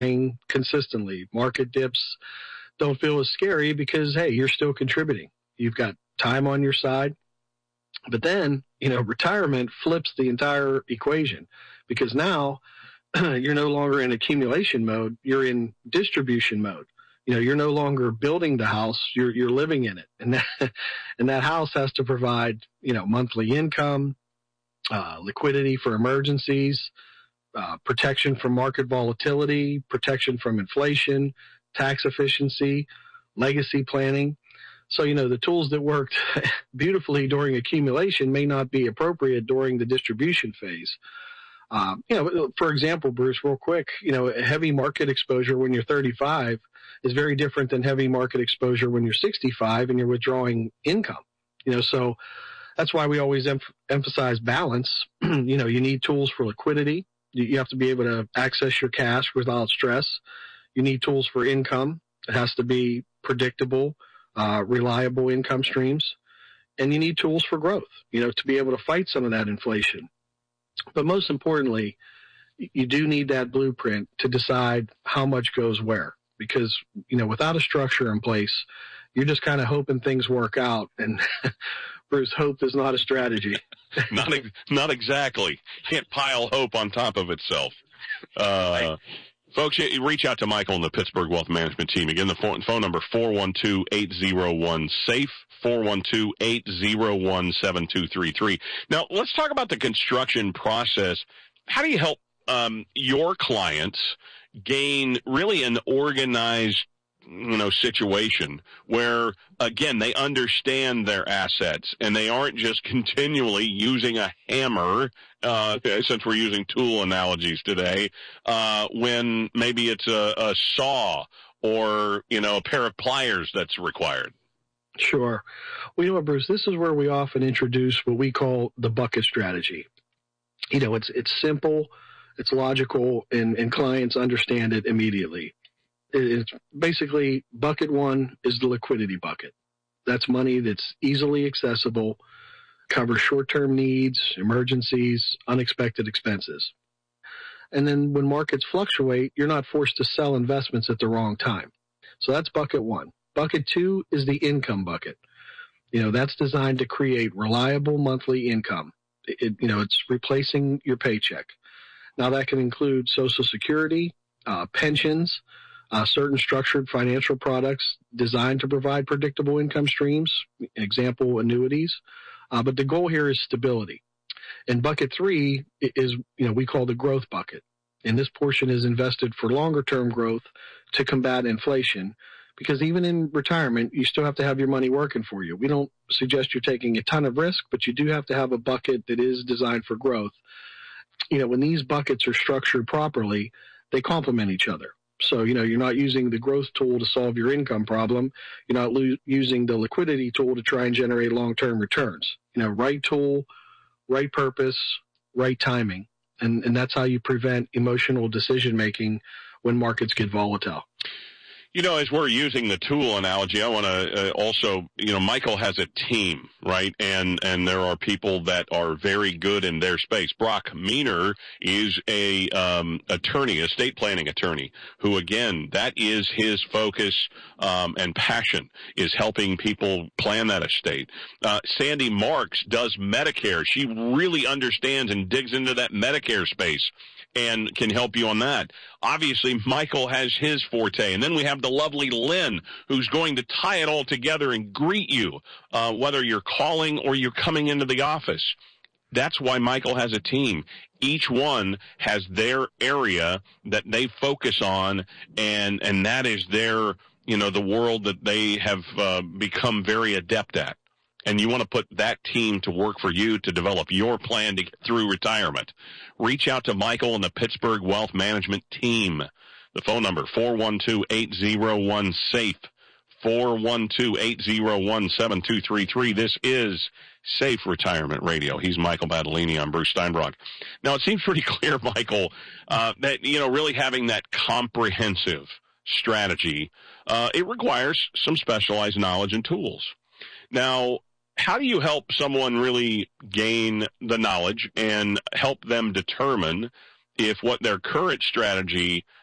consistently. Market dips don't feel as scary because, hey, you're still contributing. You've got time on your side. But then, retirement flips the entire equation because now you're no longer in accumulation mode. You're in distribution mode. You're no longer building the house. You're living in it. And that house has to provide, monthly income, liquidity for emergencies, protection from market volatility, protection from inflation, tax efficiency, legacy planning. So, the tools that worked beautifully during accumulation may not be appropriate during the distribution phase. For example, Bruce, real quick, heavy market exposure when you're 35 is very different than heavy market exposure when you're 65 and you're withdrawing income. So that's why we always emphasize balance. You need tools for liquidity. You have to be able to access your cash without stress. You need tools for income. It has to be predictable, reliable income streams. And you need tools for growth, to be able to fight some of that inflation. But most importantly, you do need that blueprint to decide how much goes where. Because, without a structure in place, you're just kind of hoping things work out. And Bruce, hope is not a strategy. Not exactly. Can't pile hope on top of itself. Folks, you reach out to Michael and the Pittsburgh Wealth Management team. Again, the phone number 412-801-SAFE, 412-801-7233. Now, let's talk about the construction process. How do you help your clients gain really an organized situation where, again, they understand their assets and they aren't just continually using a hammer, since we're using tool analogies today, when maybe it's a saw or, a pair of pliers that's required? Sure. Well, Bruce, this is where we often introduce what we call the bucket strategy. It's simple, it's logical, and clients understand it immediately. It's basically bucket one is the liquidity bucket. That's money that's easily accessible, covers short-term needs, emergencies, unexpected expenses. And then when markets fluctuate, you're not forced to sell investments at the wrong time. So that's bucket one. Bucket two is the income bucket. That's designed to create reliable monthly income. It's replacing your paycheck. Now that can include Social Security, pensions, certain structured financial products designed to provide predictable income streams, example, annuities. But the goal here is stability. And bucket three is, we call the growth bucket. And this portion is invested for longer term growth to combat inflation, because even in retirement, you still have to have your money working for you. We don't suggest you're taking a ton of risk, but you do have to have a bucket that is designed for growth. When these buckets are structured properly, they complement each other. So, you're not using the growth tool to solve your income problem. You're not using the liquidity tool to try and generate long-term returns. Right tool, right purpose, right timing. And that's how you prevent emotional decision-making when markets get volatile. As we're using the tool analogy, I want to also, Michael has a team, right? And there are people that are very good in their space. Brock Meaner is a attorney, estate planning attorney, who, again, that is his focus and passion, is helping people plan that estate. Sandy Marks does Medicare. She really understands and digs into that Medicare space and can help you on that. Obviously, Michael has his forte. And then we have the lovely Lynn, who's going to tie it all together and greet you, whether you're calling or you're coming into the office. That's why Michael has a team. Each one has their area that they focus on, and that is their, the world that they have become very adept at. And you want to put that team to work for you to develop your plan to get through retirement. Reach out to Michael and the Pittsburgh Wealth Management team. The phone number, 412-801-SAFE, 412-801-7233. This is Safe Retirement Radio. He's Michael Battellini. I'm Bruce Steinbrock. Now, it seems pretty clear, Michael, that, really having that comprehensive strategy, it requires some specialized knowledge and tools. Now, how do you help someone really gain the knowledge and help them determine if what their current strategy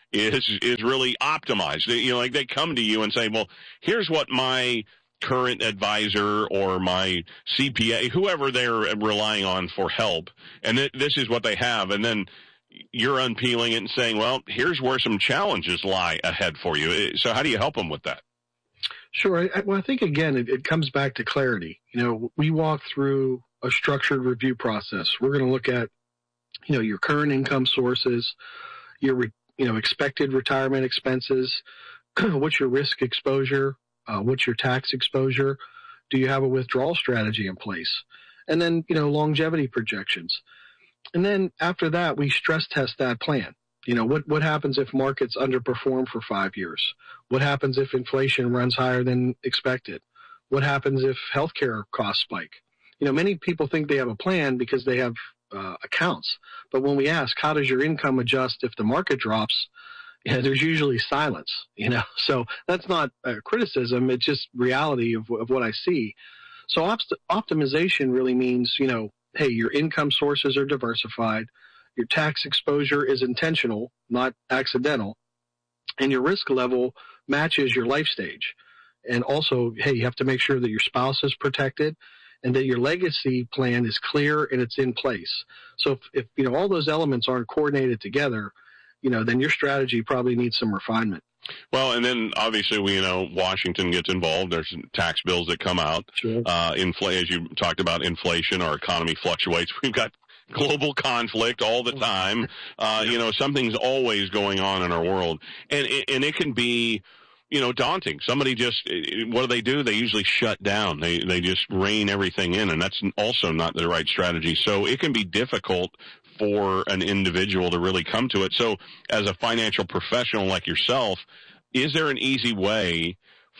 is really optimized. You know, like they come to you and say, well, here's what my current advisor or my CPA, whoever they're relying on for help, and this is what they have. And then you're unpeeling it and saying, well, here's where some challenges lie ahead for you. So how do you help them with that? Sure. I think, again, it comes back to clarity. You know, we walk through a structured review process. We're going to look at, you know, your current income sources, your, expected retirement expenses, what's your risk exposure, what's your tax exposure, do you have a withdrawal strategy in place, and then, longevity projections. And then after that, we stress test that plan. You know, what happens if markets underperform for 5 years? What happens if inflation runs higher than expected? What happens if healthcare costs spike? You know, many people think they have a plan because they have accounts. But when we ask, how does your income adjust if the market drops? There's usually silence, So that's not a criticism. It's just reality of what I see. So optimization really means, hey, your income sources are diversified. Your tax exposure is intentional, not accidental. And your risk level matches your life stage. And also, hey, you have to make sure that your spouse is protected and that your legacy plan is clear and it's in place. So if all those elements aren't coordinated together, then your strategy probably needs some refinement. Well, and then obviously Washington gets involved. There's tax bills that come out. Sure. As you talked about, inflation, our economy fluctuates. We've got global conflict all the time. Something's always going on in our world, and it can be, daunting. Somebody what do? They usually shut down. They just rein everything in, and that's also not the right strategy. So it can be difficult for an individual to really come to it. So as a financial professional like yourself, is there an easy way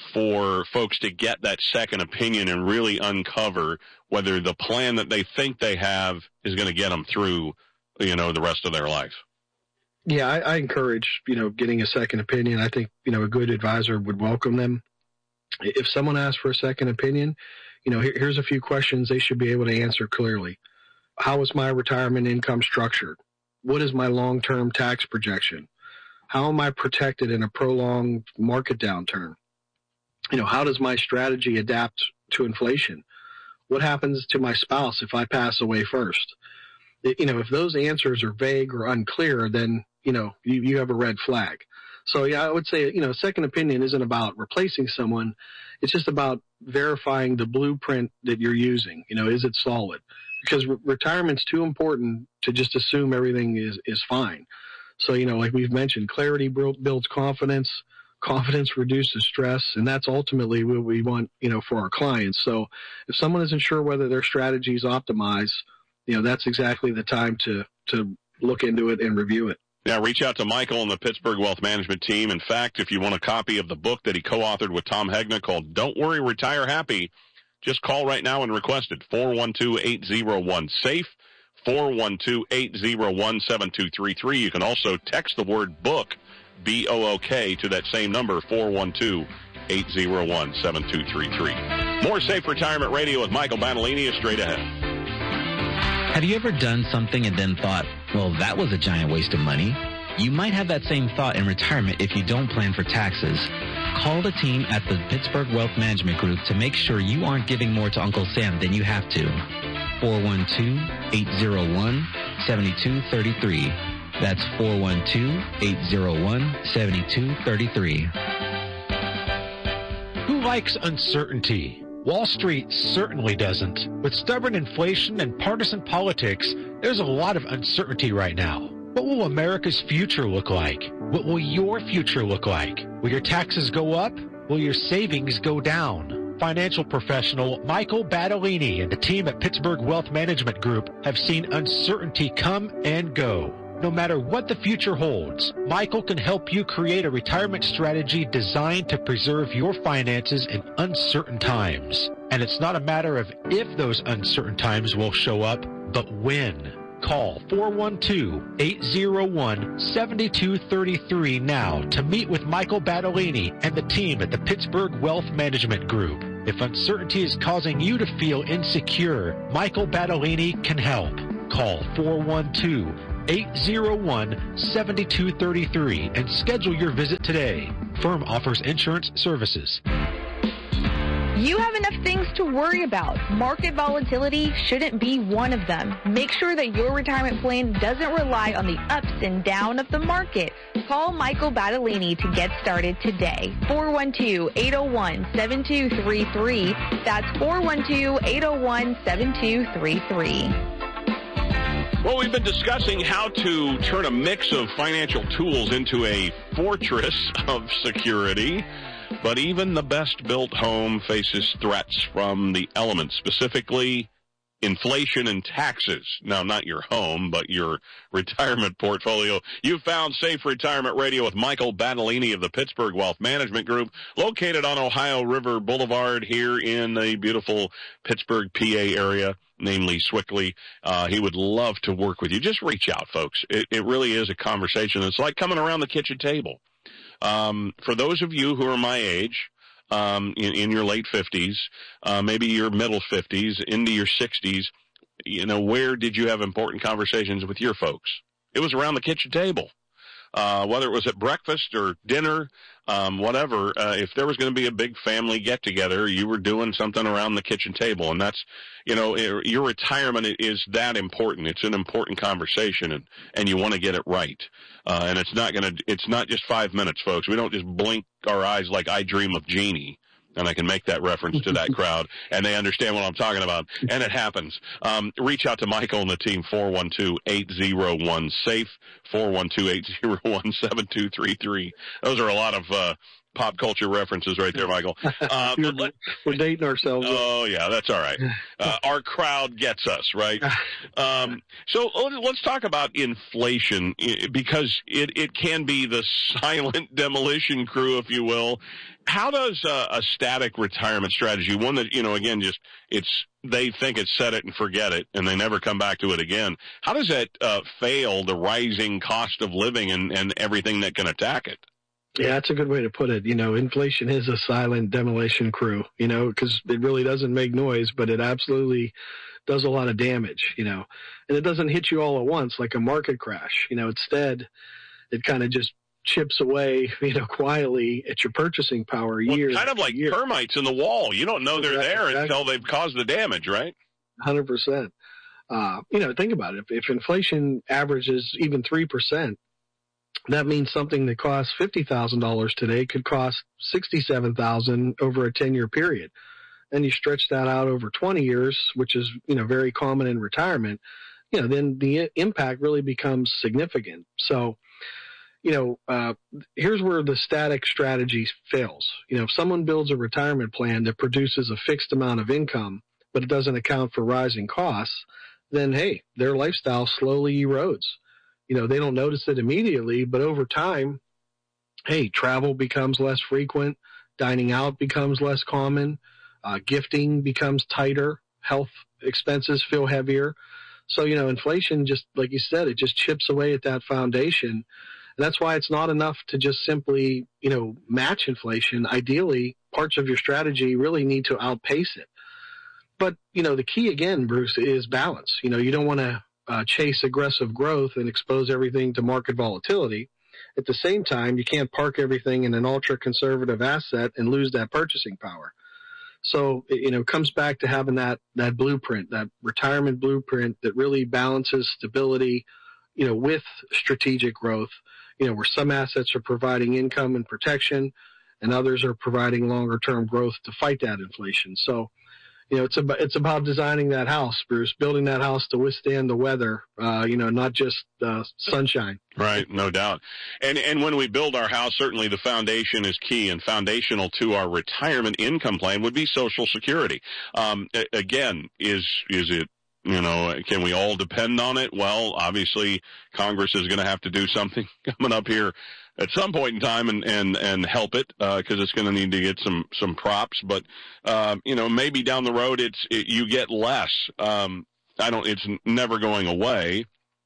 for folks to get that second opinion and really uncover whether the plan that they think they have is going to get them through, the rest of their life? Yeah, I encourage, getting a second opinion. I think, a good advisor would welcome them. If someone asks for a second opinion, here's a few questions they should be able to answer clearly. How is my retirement income structured? What is my long-term tax projection? How am I protected in a prolonged market downturn? How does my strategy adapt to inflation? What happens to my spouse if I pass away first? If those answers are vague or unclear, then, you have a red flag. So, yeah, I would say, a second opinion isn't about replacing someone. It's just about verifying the blueprint that you're using. Is it solid? Because retirement's too important to just assume everything is fine. So, like we've mentioned, clarity builds confidence. Confidence reduces stress, and that's ultimately what we want, for our clients. So if someone isn't sure whether their strategy is optimized, that's exactly the time to look into it and review it. Yeah, reach out to Michael and the Pittsburgh Wealth Management team. In fact, if you want a copy of the book that he co-authored with Tom Hegna called Don't Worry, Retire Happy, just call right now and request it. 412-801-SAFE, 412-801-7233. You can also text the word book, B-O-O-K, to that same number, 412-801-7233. More Safe Retirement Radio with Michael Battolini is straight ahead. Have you ever done something and then thought, well, that was a giant waste of money? You might have that same thought in retirement if you don't plan for taxes. Call the team at the Pittsburgh Wealth Management Group to make sure you aren't giving more to Uncle Sam than you have to. 412-801-7233. That's 412-801-7233. Who likes uncertainty? Wall Street certainly doesn't. With stubborn inflation and partisan politics, there's a lot of uncertainty right now. What will America's future look like? What will your future look like? Will your taxes go up? Will your savings go down? Financial professional Michael Battolini and the team at Pittsburgh Wealth Management Group have seen uncertainty come and go. No matter what the future holds, Michael can help you create a retirement strategy designed to preserve your finances in uncertain times. And it's not a matter of if those uncertain times will show up, but when. Call 412-801-7233 now to meet with Michael Battolini and the team at the Pittsburgh Wealth Management Group. If uncertainty is causing you to feel insecure, Michael Battolini can help. Call 412-801-7233. 801-7233 and schedule your visit today. Firm offers insurance services. You have enough things to worry about. Market volatility shouldn't be one of them. Make sure that your retirement plan doesn't rely on the ups and downs of the market. Call Michael Battolini to get started today. 412-801-7233. That's 412-801-7233. Well, we've been discussing how to turn a mix of financial tools into a fortress of security. But even the best-built home faces threats from the elements, specifically inflation and taxes. Now, not your home, but your retirement portfolio. You found Safe Retirement Radio with Michael Battolini of the Pittsburgh Wealth Management Group, located on Ohio River Boulevard here in the beautiful Pittsburgh, PA area, namely Swickley. He would love to work with you. Just reach out, folks. It really is a conversation. It's like coming around the kitchen table. For those of you who are my age, in your late 50s, maybe your middle 50s, into your 60s, where did you have important conversations with your folks? It was around the kitchen table. Whether it was at breakfast or dinner, whatever, if there was going to be a big family get-together, you were doing something around the kitchen table. And that's, your retirement is that important. It's an important conversation, and you want to get it right. And it's not just 5 minutes, folks. We don't just blink our eyes like I Dream of Jeannie. And I can make that reference to that crowd, and they understand what I'm talking about, and it happens. Reach out to Michael and the team, 412-801-SAFE, 412-801-7233. Those are a lot of pop culture references right there, Michael. We're dating ourselves. Oh, yeah, that's all right. Our crowd gets us, right? So let's talk about inflation, because it can be the silent demolition crew, if you will. How does a static retirement strategy, one that, again, they think it's set it and forget it, and they never come back to it again, how does that fail the rising cost of living and everything that can attack it? Yeah, that's a good way to put it. Inflation is a silent demolition crew, because it really doesn't make noise, but it absolutely does a lot of damage, and it doesn't hit you all at once like a market crash. Instead, it kind of just chips away, quietly at your purchasing power year. Kind of like termites in the wall. You don't know they're there until they've caused the damage, right? 100%. Think about it. If inflation averages even 3%, that means something that costs $50,000 today could cost $67,000 over a 10-year period. And you stretch that out over 20 years, which is, very common in retirement, then the impact really becomes significant. So, here's where the static strategy fails. If someone builds a retirement plan that produces a fixed amount of income, but it doesn't account for rising costs, then, hey, their lifestyle slowly erodes. They don't notice it immediately, but over time, hey, travel becomes less frequent, dining out becomes less common, gifting becomes tighter, health expenses feel heavier. So, inflation, just like you said, it just chips away at that foundation. And that's why it's not enough to just simply, match inflation. Ideally, parts of your strategy really need to outpace it. But, the key again, Bruce, is balance. You don't want to chase aggressive growth and expose everything to market volatility. At the same time, you can't park everything in an ultra-conservative asset and lose that purchasing power. So, it comes back to having that blueprint, that retirement blueprint that really balances stability, with strategic growth, where some assets are providing income and protection and others are providing longer-term growth to fight that inflation. So, it's about designing that house, Bruce, building that house to withstand the weather, not just sunshine. Right, no doubt. And when we build our house, certainly the foundation is key, and foundational to our retirement income plan would be Social Security. Again, is it, can we all depend on it? Well, obviously, Congress is going to have to do something coming up here at some point in time and help it, because it's going to need to get some props. But, maybe down the road you get less. It's never going away.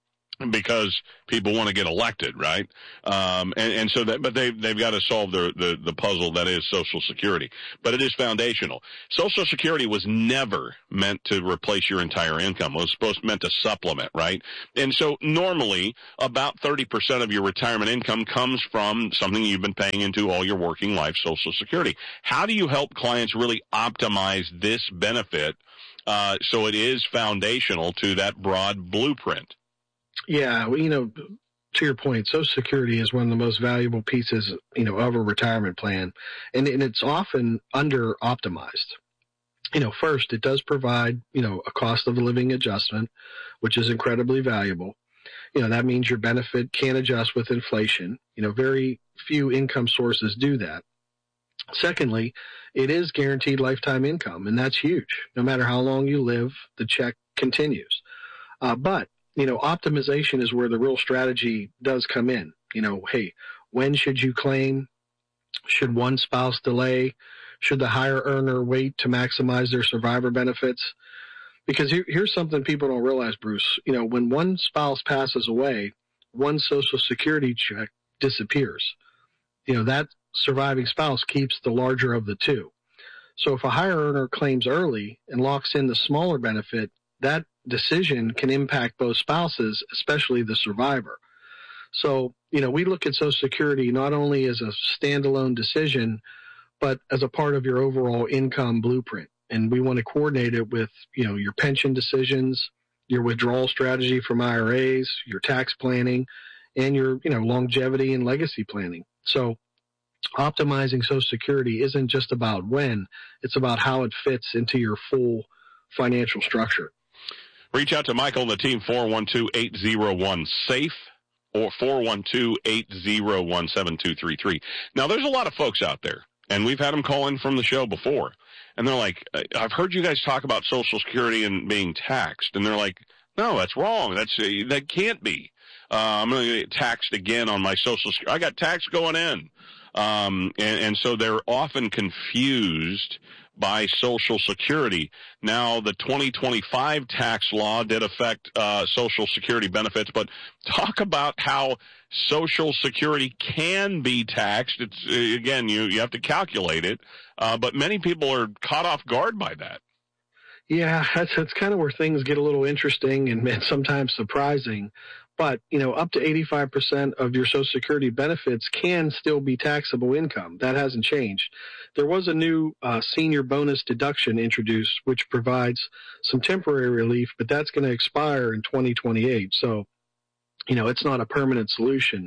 because people want to get elected, right? And so that, but they've got to solve the puzzle that is Social Security. But it is foundational. Social Security was never meant to replace your entire income. It was meant to supplement, right? And so normally about 30% of your retirement income comes from something you've been paying into all your working life, Social Security. How do you help clients really optimize this benefit so it is foundational to that broad blueprint? Yeah, well, to your point, Social Security is one of the most valuable pieces, of a retirement plan, and it's often under optimized. First, it does provide, a cost of living adjustment, which is incredibly valuable. That means your benefit can adjust with inflation. Very few income sources do that. Secondly, it is guaranteed lifetime income, and that's huge. No matter how long you live, the check continues. But optimization is where the real strategy does come in. Hey, when should you claim? Should one spouse delay? Should the higher earner wait to maximize their survivor benefits? Because here's something people don't realize, Bruce. When one spouse passes away, one Social Security check disappears. That surviving spouse keeps the larger of the two. So if a higher earner claims early and locks in the smaller benefit, that decision can impact both spouses, especially the survivor. So, we look at Social Security not only as a standalone decision, but as a part of your overall income blueprint. And we want to coordinate it with, your pension decisions, your withdrawal strategy from IRAs, your tax planning, and your, longevity and legacy planning. So optimizing Social Security isn't just about when, it's about how it fits into your full financial structure. Reach out to Michael and the team, 412-801-SAFE or 412-801-7233. Now, there's a lot of folks out there, and we've had them call in from the show before, and they're like, I've heard you guys talk about Social Security and being taxed, and they're like, no, that's wrong. That can't be. I'm going to get taxed again on my Social Security. I got tax going in. And so they're often confused by Social Security. Now, the 2025 tax law did affect Social Security benefits, but talk about how Social Security can be taxed. It's again, you have to calculate it, but many people are caught off guard by that. Yeah, that's kind of where things get a little interesting and sometimes surprising. But, up to 85% of your Social Security benefits can still be taxable income. That hasn't changed. There was a new senior bonus deduction introduced, which provides some temporary relief, but that's going to expire in 2028. So, it's not a permanent solution.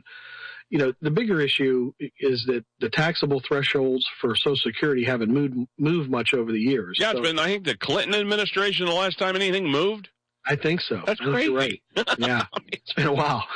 The bigger issue is that the taxable thresholds for Social Security haven't moved much over the years. Yeah, it's been, I think, the Clinton administration, the last time anything moved. I think so. That's crazy. Right. Yeah, it's been a while.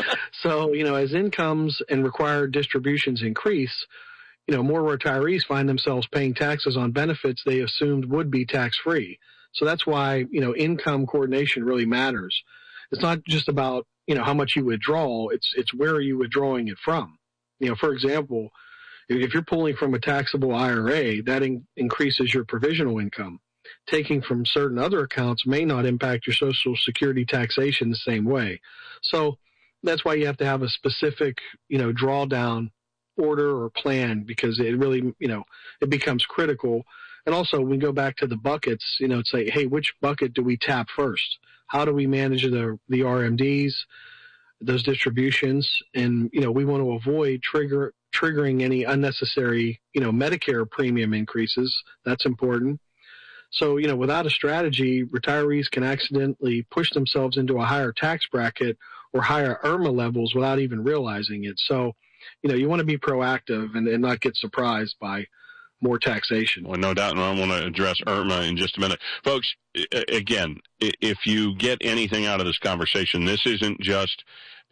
So, as incomes and required distributions increase, more retirees find themselves paying taxes on benefits they assumed would be tax-free. So that's why, income coordination really matters. It's not just about, how much you withdraw. It's where are you withdrawing it from? For example, if you're pulling from a taxable IRA, that increases your provisional income. Taking from certain other accounts may not impact your Social Security taxation the same way. So that's why you have to have a specific, drawdown order or plan, because it really, it becomes critical. And also we go back to the buckets, it's like, hey, which bucket do we tap first? How do we manage the RMDs, those distributions? And, we want to avoid triggering any unnecessary, Medicare premium increases. That's important. So, without a strategy, retirees can accidentally push themselves into a higher tax bracket or higher IRMAA levels without even realizing it. So, you want to be proactive and not get surprised by more taxation. Well, no doubt, and I want to address IRMAA in just a minute. Folks, again, if you get anything out of this conversation, this isn't just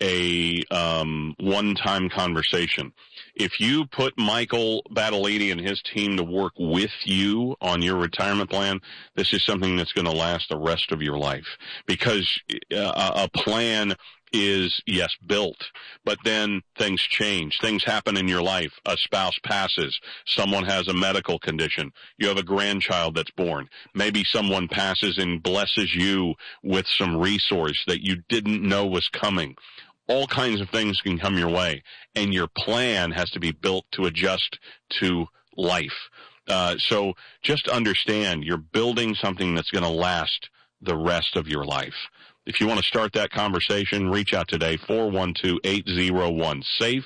a one-time conversation. If you put Michael Badalidi and his team to work with you on your retirement plan, this is something that's going to last the rest of your life, because a plan is, yes, built, but then things change. Things happen in your life. A spouse passes. Someone has a medical condition. You have a grandchild that's born. Maybe someone passes and blesses you with some resource that you didn't know was coming. All kinds of things can come your way, and your plan has to be built to adjust to life. So just understand you're building something that's going to last the rest of your life. If you want to start that conversation, reach out today, 412-801-SAFE,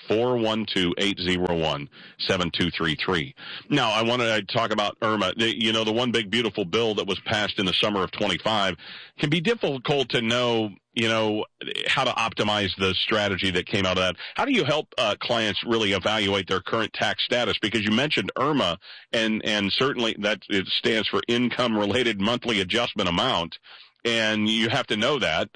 412-801-7233. Now, I want to talk about Irma. The one big, beautiful bill that was passed in the summer of 25 can be difficult to know, how to optimize the strategy that came out of that. How do you help clients really evaluate their current tax status? Because you mentioned Irma, and certainly that it stands for Income-Related Monthly Adjustment Amount. And you have to know that,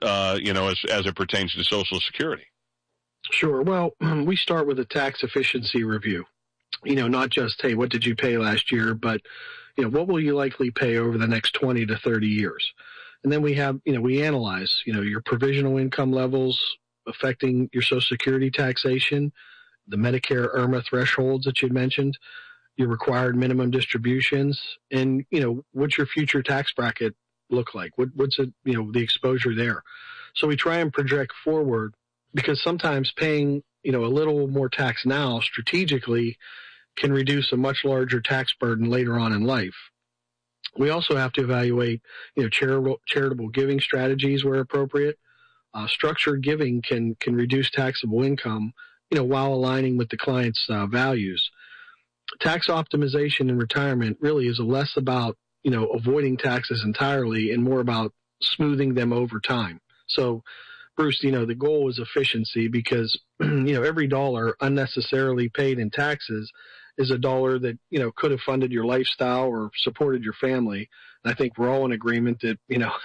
as it pertains to Social Security. Sure. Well, we start with a tax efficiency review. Not just, hey, what did you pay last year, but, what will you likely pay over the next 20 to 30 years? And then we have, we analyze, your provisional income levels affecting your Social Security taxation, the Medicare IRMA thresholds that you mentioned, your required minimum distributions, and, what's your future tax bracket look like? What's it, the exposure there? So we try and project forward, because sometimes paying, a little more tax now strategically can reduce a much larger tax burden later on in life. We also have to evaluate, charitable giving strategies where appropriate. Structured giving can reduce taxable income, while aligning with the client's values. Tax optimization in retirement really is less about, avoiding taxes entirely and more about smoothing them over time. So, Bruce, the goal is efficiency, because, every dollar unnecessarily paid in taxes is a dollar that, could have funded your lifestyle or supported your family. And I think we're all in agreement that,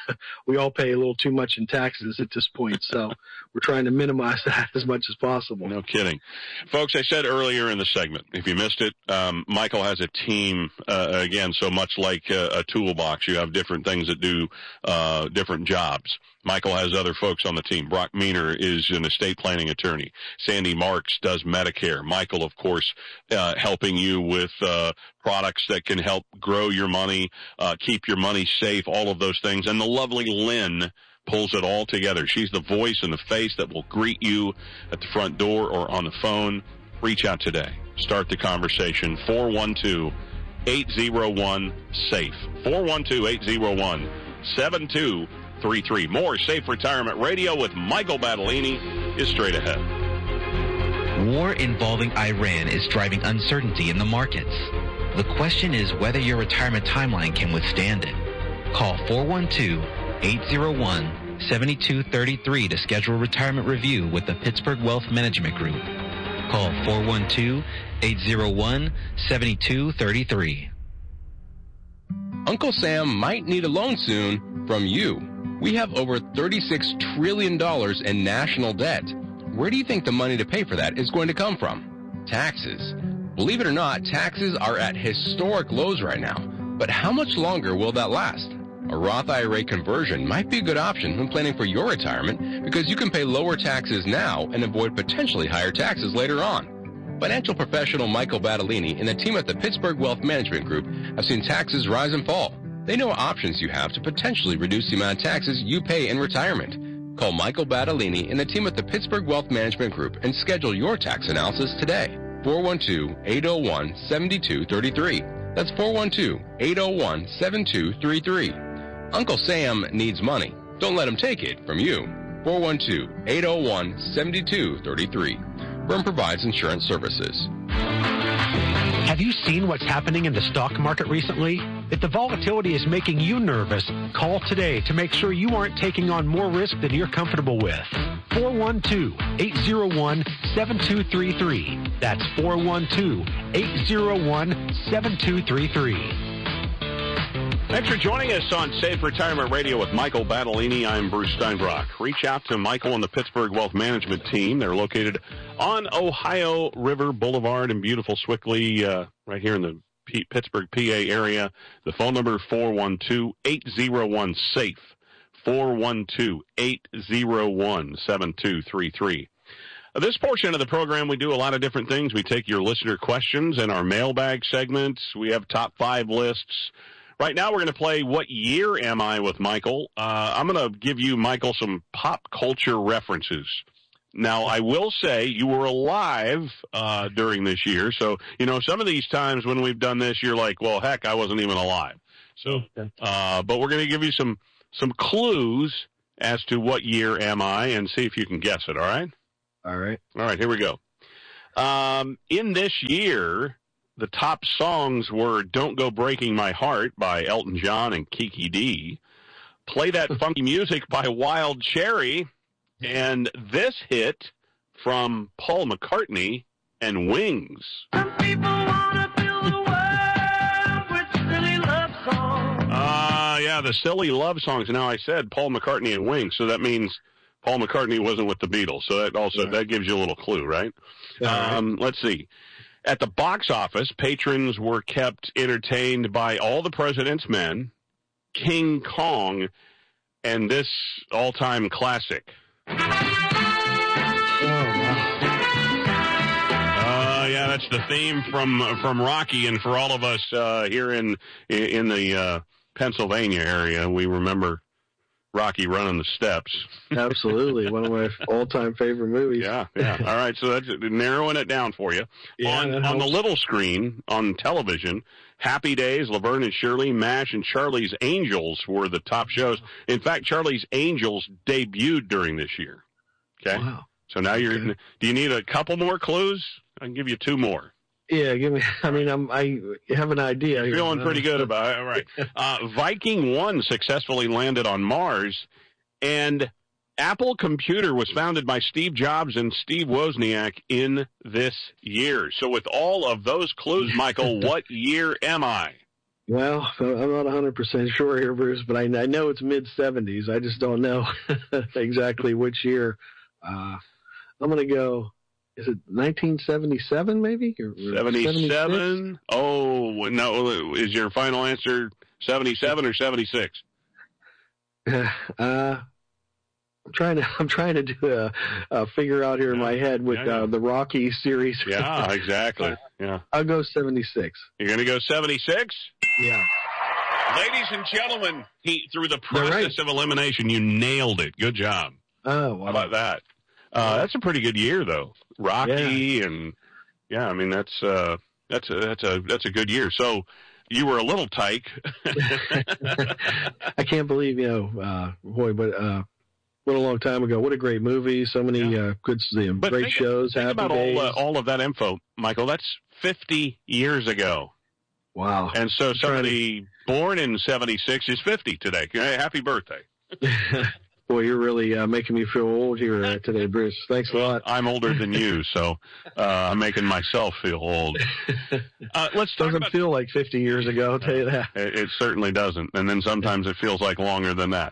we all pay a little too much in taxes at this point. So we're trying to minimize that as much as possible. No kidding. Folks, I said earlier in the segment, if you missed it, Michael has a team, again, so much like a toolbox. You have different things that do different jobs. Michael has other folks on the team. Brock Meaner is an estate planning attorney. Sandy Marks does Medicare. Michael, of course, helping you with products that can help grow your money, keep your money safe, all of those things. And the lovely Lynn pulls it all together. She's the voice and the face that will greet you at the front door or on the phone. Reach out today. Start the conversation. 412-801-SAFE. 412-801-7233. More Safe Retirement Radio with Michael Battolini is straight ahead. War involving Iran is driving uncertainty in the markets. The question is whether your retirement timeline can withstand it. Call 412-801-7233 to schedule a retirement review with the Pittsburgh Wealth Management Group. Call 412-801-7233. Uncle Sam might need a loan soon from you. We have over $36 trillion in national debt. Where do you think the money to pay for that is going to come from? Taxes. Believe it or not, taxes are at historic lows right now. But how much longer will that last? A Roth IRA conversion might be a good option when planning for your retirement, because you can pay lower taxes now and avoid potentially higher taxes later on. Financial professional Michael Battolini and the team at the Pittsburgh Wealth Management Group have seen taxes rise and fall. They know what options you have to potentially reduce the amount of taxes you pay in retirement. Call Michael Battolini and the team at the Pittsburgh Wealth Management Group and schedule your tax analysis today. 412-801-7233. That's 412-801-7233. Uncle Sam needs money. Don't let him take it from you. 412-801-7233. Byrne provides insurance services. Have you seen what's happening in the stock market recently? If the volatility is making you nervous, call today to make sure you aren't taking on more risk than you're comfortable with. 412-801-7233. That's 412-801-7233. Thanks for joining us on Safe Retirement Radio with Michael Battolini. I'm Bruce Steinbrock. Reach out to Michael and the Pittsburgh Wealth Management team. They're located on Ohio River Boulevard in beautiful Swickley, right here in the Pittsburgh, PA area. The phone number 412-801-SAFE. 412-801-7233. This portion of the program, we do a lot of different things. We take your listener questions and our mailbag segments. We have top 5 lists. Right now, we're going to play What Year Am I with Michael. I'm going to give you, Michael, some pop culture references. Now, I will say you were alive during this year. So, some of these times when we've done this, you're like, well, heck, I wasn't even alive. So, but we're going to give you some clues as to what year am I and see if you can guess it, all right? All right. All right, here we go. In this year, the top songs were Don't Go Breaking My Heart by Elton John and Kiki D, Play That Funky Music by Wild Cherry, and this hit from Paul McCartney and Wings. Some people wanna fill the world with silly love songs. Yeah, the silly love songs. Now, I said Paul McCartney and Wings, so that means Paul McCartney wasn't with the Beatles, so that also that gives you a little clue, right? Let's see. At the box office, patrons were kept entertained by All the President's Men, King Kong, and this all-time classic. Yeah, that's the theme from Rocky, and for all of us here in the Pennsylvania area, we remember Rocky running the steps. Absolutely. One of my all-time favorite movies. Yeah. All right, so that's narrowing it down for you. Yeah, on the little screen, on television, Happy Days, Laverne and Shirley, MASH, and Charlie's Angels were the top shows. In fact, Charlie's Angels debuted during this year. Okay? Wow. So now do you need a couple more clues? I can give you 2 more. Yeah, give me. I mean, I have an idea. You're feeling pretty good about it. All right. Viking 1 successfully landed on Mars, and Apple Computer was founded by Steve Jobs and Steve Wozniak in this year. So with all of those clues, Michael, what year am I? Well, I'm not 100% sure here, Bruce, but I know it's mid-70s. I just don't know exactly which year. I'm going to go. Is it 1977, maybe? Or 77? Oh, no. Is your final answer 77 or 76? I'm trying to do a figure out here in my head with the Rocky series. Yeah, exactly. Yeah. I'll go 76. You're going to go 76? Yeah. Ladies and gentlemen, through the process of elimination, you nailed it. Good job. Oh, wow. How about that? That's a pretty good year, though. Rocky and I mean that's a good year. So you were a little tight. I can't believe but what a long time ago. What a great movie. So many great shows. Think Happy about Days. all of that info, Michael. That's 50 years ago. Wow. And so somebody born in 76 is 50 today. Happy birthday. Boy, you're really making me feel old here today, Bruce. Thanks a lot. I'm older than you, so I'm making myself feel old. Let's talk Doesn't feel like 50 years ago, I'll tell you that. It certainly doesn't. And then sometimes it feels like longer than that.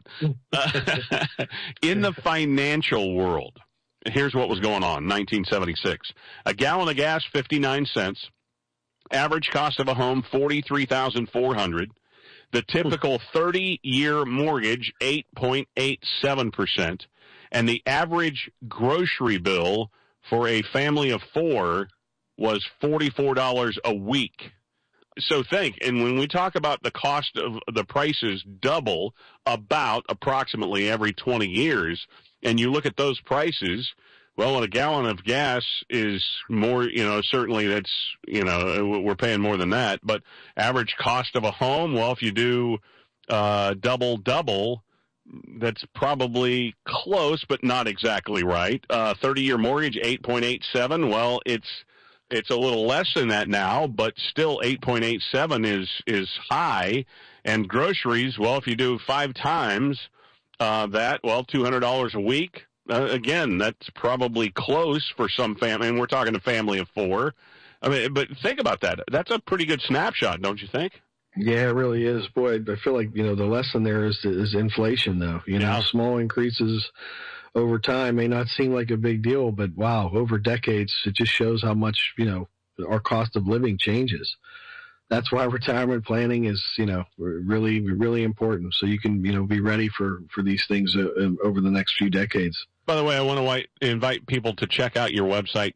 In the financial world, here's what was going on, 1976. A gallon of gas, 59 cents. Average cost of a home, $43,400. The typical 30-year mortgage, 8.87%. And the average grocery bill for a family of 4 was $44 a week. So think, and when we talk about the cost of the prices double about approximately every 20 years, and you look at those prices, well, a gallon of gas is more, certainly that's, we're paying more than that. But average cost of a home, well, if you do double, that's probably close, but not exactly right. 30-year mortgage, 8.87. Well, it's a little less than that now, but still 8.87 is high. And groceries, well, if you do 5 times that, well, $200 a week. Again, that's probably close for some family, and we're talking a family of 4. I mean, but think about that. That's a pretty good snapshot, don't you think? Yeah, it really is. Boy, I feel like, the lesson there is inflation, though. Small increases over time may not seem like a big deal, but wow, over decades, it just shows how much, our cost of living changes. that's why retirement planning is, really, really important. So you can, be ready for these things over the next few decades. By the way, I want to invite people to check out your website,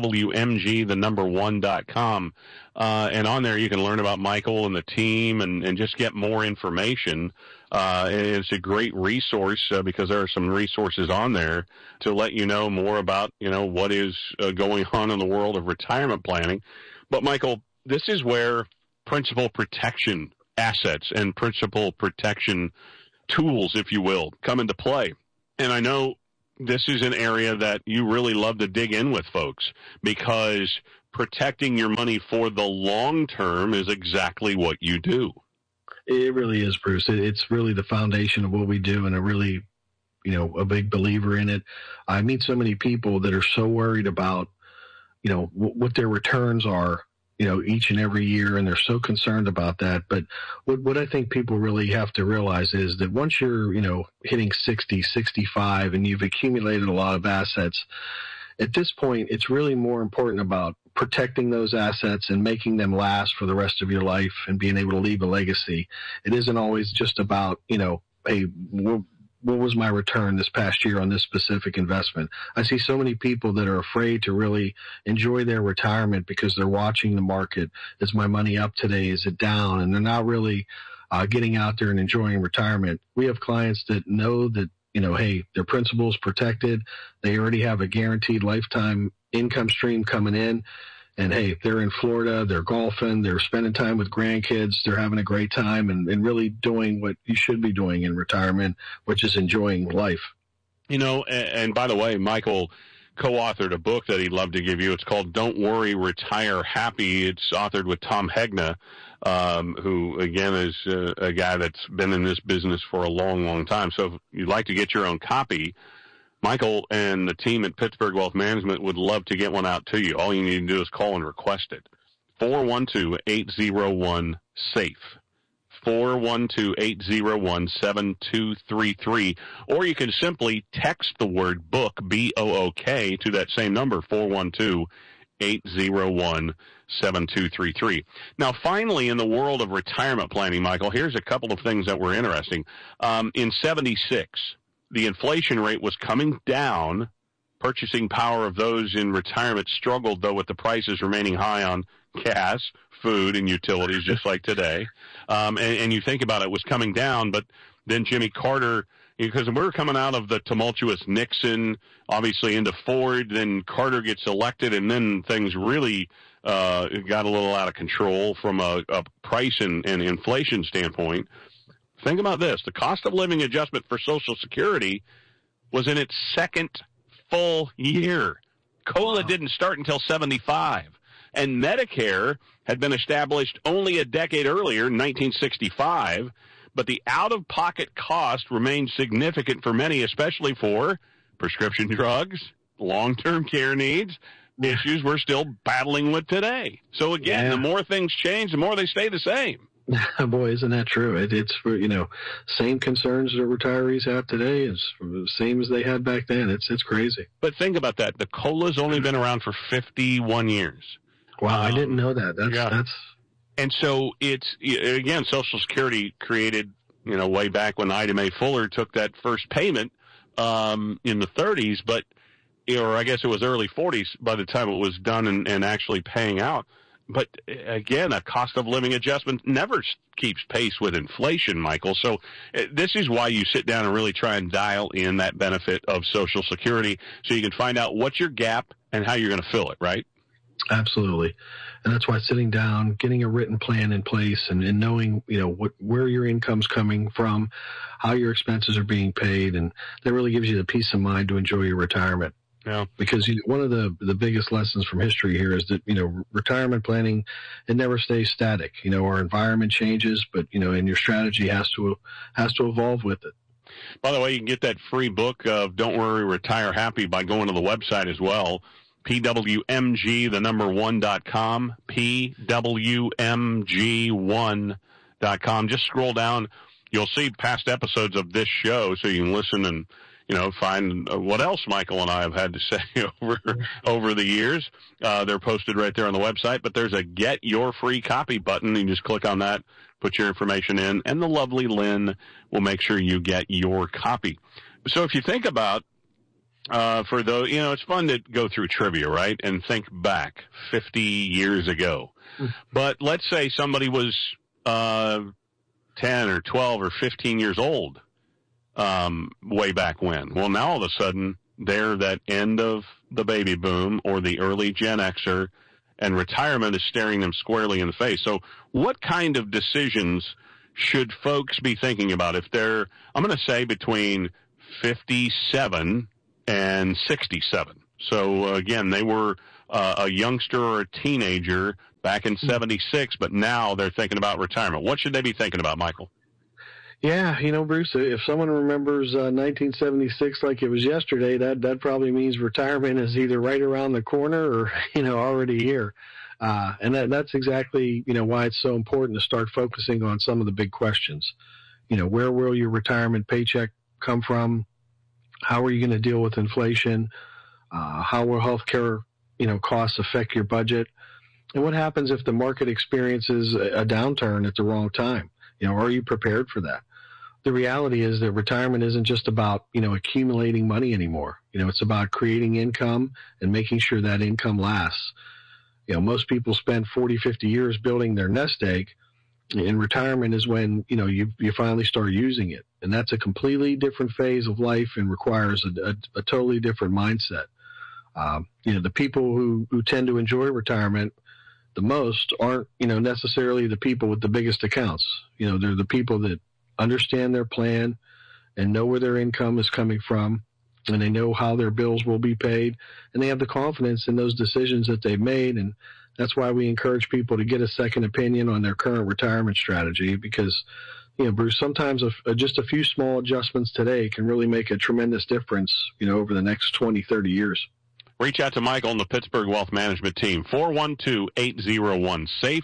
pwmg1.com. And on there you can learn about Michael and the team and just get more information. It's a great resource because there are some resources on there to let you know more about, what is going on in the world of retirement planning. But Michael, this is where principal protection assets and principal protection tools, if you will, come into play. And I know this is an area that you really love to dig in with folks because protecting your money for the long term is exactly what you do. It really is, Bruce. It's really the foundation of what we do, and a really, a big believer in it. I meet so many people that are so worried about, what their returns are, each and every year, and they're so concerned about that. But what I think people really have to realize is that once you're, hitting 60, 65, and you've accumulated a lot of assets, at this point, it's really more important about protecting those assets and making them last for the rest of your life and being able to leave a legacy. It isn't always just about, hey, what was my return this past year on this specific investment? I see so many people that are afraid to really enjoy their retirement because they're watching the market. Is my money up today? Is it down? And they're not really getting out there and enjoying retirement. We have clients that know that, hey, their principal is protected. They already have a guaranteed lifetime income stream coming in. And, hey, they're in Florida, they're golfing, they're spending time with grandkids, they're having a great time and really doing what you should be doing in retirement, which is enjoying life. And by the way, Michael co-authored a book that he'd love to give you. It's called Don't Worry, Retire Happy. It's authored with Tom Hegna, who, again, is a guy that's been in this business for a long, long time. So if you'd like to get your own copy, Michael and the team at Pittsburgh Wealth Management would love to get one out to you. All you need to do is call and request it. 412-801-SAFE. 412-801-7233. Or you can simply text the word book, B-O-O-K, to that same number, 412-801-7233. Now, finally, in the world of retirement planning, Michael, here's a couple of things that were interesting. In 76, the inflation rate was coming down. Purchasing power of those in retirement struggled, though, with the prices remaining high on gas, food, and utilities, just like today. And you think about it, was coming down, but then Jimmy Carter, because we were coming out of the tumultuous Nixon, obviously into Ford, then Carter gets elected, and then things really got a little out of control from a price and inflation standpoint. Think about this. The cost of living adjustment for Social Security was in its second full year. COLA didn't start until 75. And Medicare had been established only a decade earlier, 1965. But the out-of-pocket cost remained significant for many, especially for prescription drugs, long-term care needs, issues we're still battling with today. So, again, the more things change, the more they stay the same. Boy, isn't that true? It's for, same concerns that retirees have today is the same as they had back then. It's crazy. But think about that. The COLA's only been around for 51 years. Wow, I didn't know that. That's. And so it's, again, Social Security created, way back when Ida Mae Fuller took that first payment in the 30s, or I guess it was early 40s by the time it was done and actually paying out. But again, a cost of living adjustment never keeps pace with inflation, Michael. So this is why you sit down and really try and dial in that benefit of Social Security so you can find out what's your gap and how you're going to fill it, right? Absolutely. And that's why sitting down, getting a written plan in place and knowing, where your income's coming from, how your expenses are being paid, and that really gives you the peace of mind to enjoy your retirement. Yeah. Because one of the biggest lessons from history here is that, retirement planning, it never stays static. Our environment changes, but, and your strategy has to evolve with it. By the way, you can get that free book of Don't Worry, Retire Happy by going to the website as well. PWMG1.com, PWMG1.com. Just scroll down. You'll see past episodes of this show so you can listen and find what else Michael and I have had to say over the years. They're posted right there on the website, but there's a Get Your Free Copy button. You just click on that, put your information in, and the lovely Lynn will make sure you get your copy. So if you think about, for those, it's fun to go through trivia, right, and think back 50 years ago. But let's say somebody was 10 or 12 or 15 years old way back when. Well, now all of a sudden, they're that end of the baby boom or the early Gen Xer, and retirement is staring them squarely in the face. So what kind of decisions should folks be thinking about if they're, I'm going to say, between 57 and 67? So, again, they were a youngster or a teenager back in 76, but now they're thinking about retirement. What should they be thinking about, Michael? Yeah, Bruce, if someone remembers 1976 like it was yesterday, that probably means retirement is either right around the corner or, already here. And that's exactly, why it's so important to start focusing on some of the big questions. Where will your retirement paycheck come from? How are you going to deal with inflation? How will healthcare, costs affect your budget? And what happens if the market experiences a downturn at the wrong time? Are you prepared for that? The reality is that retirement isn't just about, accumulating money anymore. It's about creating income and making sure that income lasts. Most people spend 40, 50 years building their nest egg. And retirement is when, you finally start using it. And that's a completely different phase of life and requires a totally different mindset. The people who tend to enjoy retirement the most aren't, necessarily the people with the biggest accounts. They're the people that understand their plan and know where their income is coming from, and they know how their bills will be paid, and they have the confidence in those decisions that they've made. And that's why we encourage people to get a second opinion on their current retirement strategy, because, Bruce, sometimes just a few small adjustments today can really make a tremendous difference, over the next 20, 30 years. Reach out to Michael and the Pittsburgh Wealth Management Team, 412-801-SAFE,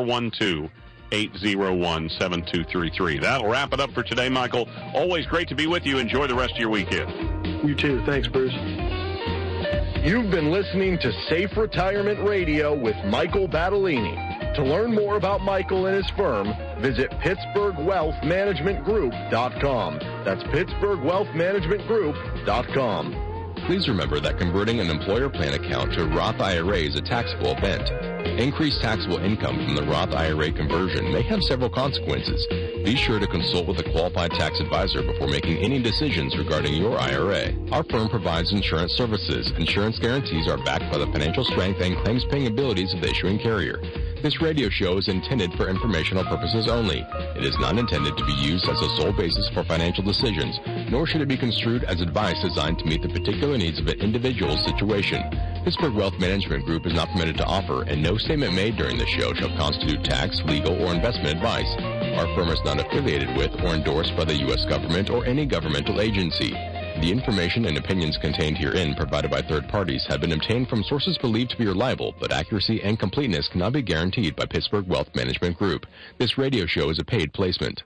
412-801-7233. That'll wrap it up for today, Michael. Always great to be with you. Enjoy the rest of your weekend. You too. Thanks, Bruce. You've been listening to Safe Retirement Radio with Michael Battolini. To learn more about Michael and his firm, visit PittsburghWealthManagementGroup.com. That's PittsburghWealthManagementGroup.com. Please remember that converting an employer plan account to a Roth IRA is a taxable event. Increased taxable income from the Roth IRA conversion may have several consequences. Be sure to consult with a qualified tax advisor before making any decisions regarding your IRA. Our firm provides insurance services. Insurance guarantees are backed by the financial strength and claims-paying abilities of the issuing carrier. This radio show is intended for informational purposes only. It is not intended to be used as a sole basis for financial decisions, nor should it be construed as advice designed to meet the particular needs of an individual's situation. Pittsburgh Wealth Management Group is not permitted to offer, and no statement made during this show shall constitute tax, legal, or investment advice. Our firm is not affiliated with or endorsed by the U.S. government or any governmental agency. The information and opinions contained herein provided by third parties have been obtained from sources believed to be reliable, but accuracy and completeness cannot be guaranteed by Pittsburgh Wealth Management Group. This radio show is a paid placement.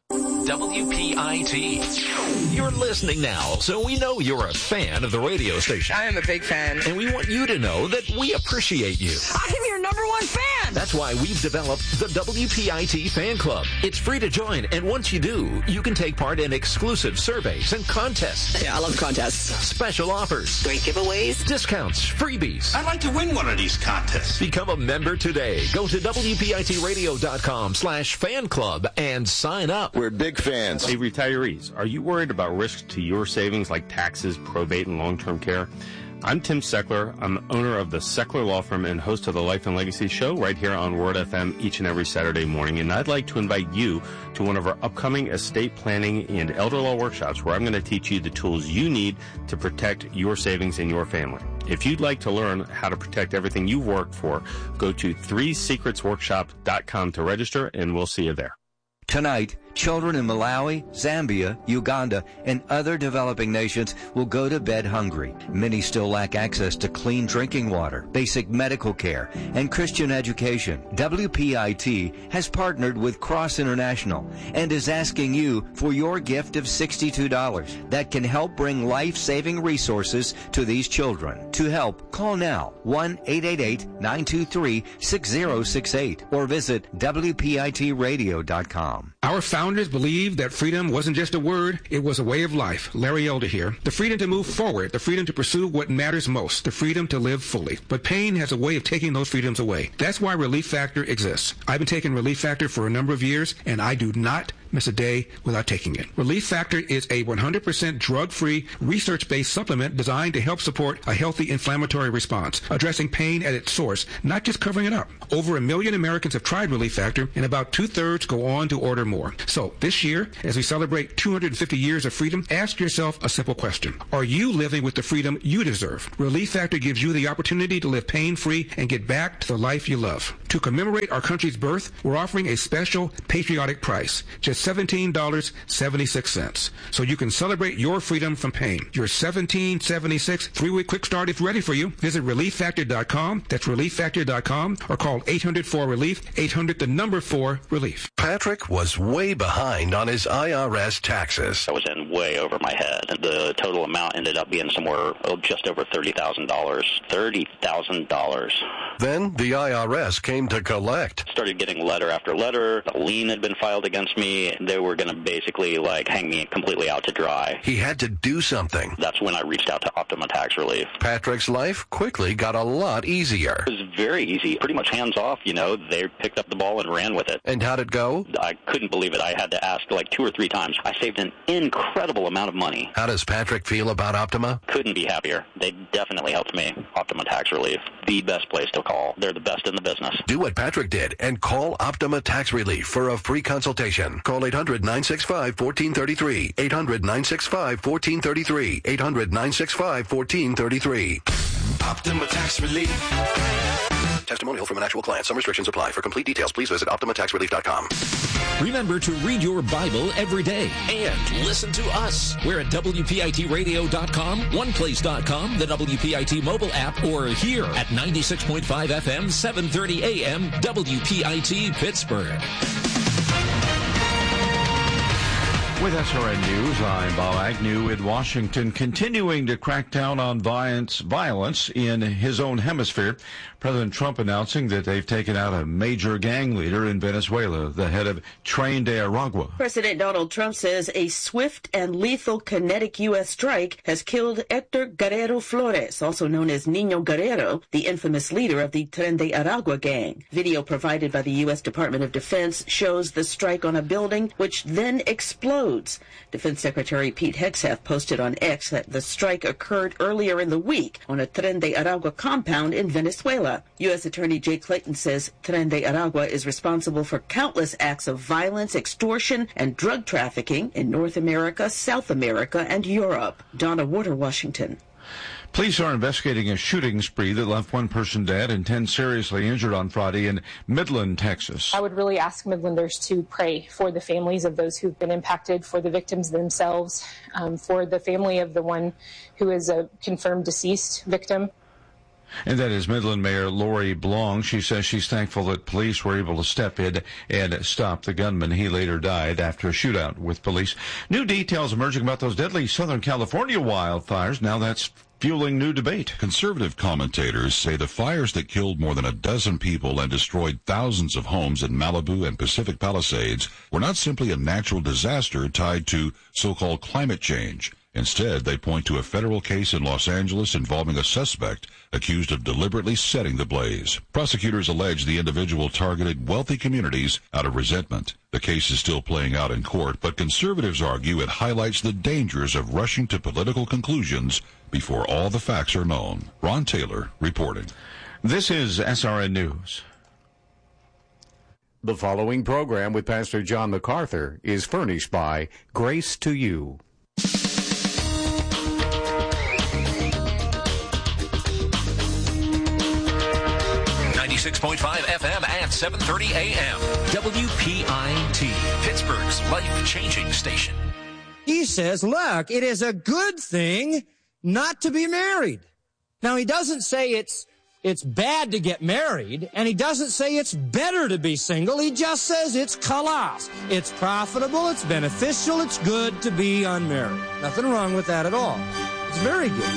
WPIT. You're listening now, so we know you're a fan of the radio station. I am a big fan. And we want you to know that we appreciate you. I am your number one fan. That's why we've developed the WPIT Fan Club. It's free to join, and once you do, you can take part in exclusive surveys and contests. Yeah, I love contests. Special offers. Great giveaways. Discounts. Freebies. I'd like to win one of these contests. Become a member today. Go to WPITradio.com/fan club and sign up. We're big fans. Hey, retirees, are you worried about risks to your savings like taxes, probate, and long-term care? I'm Tim Seckler. I'm the owner of the Seckler Law Firm and host of the Life and Legacy Show right here on Word FM each and every Saturday morning. And I'd like to invite you to one of our upcoming estate planning and elder law workshops where I'm going to teach you the tools you need to protect your savings and your family. If you'd like to learn how to protect everything you've worked for, go to 3secretsworkshop.com to register, and we'll see you there. Tonight, children in Malawi, Zambia, Uganda, and other developing nations will go to bed hungry. Many still lack access to clean drinking water, basic medical care, and Christian education. WPIT has partnered with Cross International and is asking you for your gift of $62 that can help bring life-saving resources to these children. To help, call now 1-888-923-6068 or visit WPITradio.com. Our founders believed that freedom wasn't just a word, it was a way of life. Larry Elder here. The freedom to move forward, the freedom to pursue what matters most, the freedom to live fully. But pain has a way of taking those freedoms away. That's why Relief Factor exists. I've been taking Relief Factor for a number of years, and I do not miss a day without taking it. Relief Factor is a 100% drug-free, research-based supplement designed to help support a healthy inflammatory response, addressing pain at its source, not just covering it up. Over 1 million Americans have tried Relief Factor, and about 2/3 go on to order more. So this year, as we celebrate 250 years of freedom, ask yourself a simple question. Are you living with the freedom you deserve? Relief Factor gives you the opportunity to live pain-free and get back to the life you love. To commemorate our country's birth, we're offering a special patriotic price, just $17.76. So you can celebrate your freedom from pain. Your $17.76 3-week quick start is ready for you. Visit ReliefFactor.com. That's ReliefFactor.com, or call 800-4-RELIEF, 800-4-RELIEF. Patrick was way behind on his IRS taxes. I was in way over my head. The total amount ended up being somewhere just over $30,000. $30,000. Then the IRS came to collect. Started getting letter after letter. A lien had been filed against me. They were going to basically hang me completely out to dry. He had to do something. That's when I reached out to Optima Tax Relief. Patrick's life quickly got a lot easier. It was very easy, pretty much hands off. They picked up the ball and ran with it. And how'd it go? I couldn't believe it. I had to ask 2 or 3 times. I saved an incredible amount of money. How does Patrick feel about Optima? Couldn't be happier. They definitely helped me. Optima Tax Relief, the best place to call. They're the best in the business. Do what Patrick did and call Optima Tax Relief for a free consultation. Call 800-965-1433. 800-965-1433. 800-965-1433. Optima Tax Relief. Testimonial from an actual client. Some restrictions apply. For complete details, please visit OptimaTaxRelief.com. Remember to read your Bible every day and listen to us. We're at WPITradio.com, OnePlace.com, the WPIT mobile app, or here at 96.5 FM, 730 AM, WPIT Pittsburgh. With SRN News, I'm Bob Agnew in Washington, continuing to crack down on violence in his own hemisphere. President Trump announcing that they've taken out a major gang leader in Venezuela, the head of Tren de Aragua. President Donald Trump says a swift and lethal kinetic U.S. strike has killed Hector Guerrero Flores, also known as Nino Guerrero, the infamous leader of the Tren de Aragua gang. Video provided by the U.S. Department of Defense shows the strike on a building, which then explodes. Defense Secretary Pete Hegseth posted on X that the strike occurred earlier in the week on a Tren de Aragua compound in Venezuela. U.S. Attorney Jay Clayton says Tren de Aragua is responsible for countless acts of violence, extortion, and drug trafficking in North America, South America, and Europe. Donna Warder, Washington. Police are investigating a shooting spree that left 1 person dead and 10 seriously injured on Friday in Midland, Texas. I would really ask Midlanders to pray for the families of those who've been impacted, for the victims themselves, for the family of the one who is a confirmed deceased victim. And that is Midland Mayor Lori Blong. She says she's thankful that police were able to step in and stop the gunman. He later died after a shootout with police. New details emerging about those deadly Southern California wildfires. Now that's fueling new debate. Conservative commentators say the fires that killed more than a dozen people and destroyed thousands of homes in Malibu and Pacific Palisades were not simply a natural disaster tied to so-called climate change. Instead, they point to a federal case in Los Angeles involving a suspect accused of deliberately setting the blaze. Prosecutors allege the individual targeted wealthy communities out of resentment. The case is still playing out in court, but conservatives argue it highlights the dangers of rushing to political conclusions before all the facts are known. Ron Taylor reporting. This is SRN News. The following program with Pastor John MacArthur is furnished by Grace to You. 96.5 FM and 7:30 a.m. WPIT, Pittsburgh's life-changing station. He says, look, it is a good thing not to be married. Now, he doesn't say it's bad to get married, and he doesn't say it's better to be single. He just says it's kalas. It's profitable, it's beneficial, it's good to be unmarried. Nothing wrong with that at all. It's very good.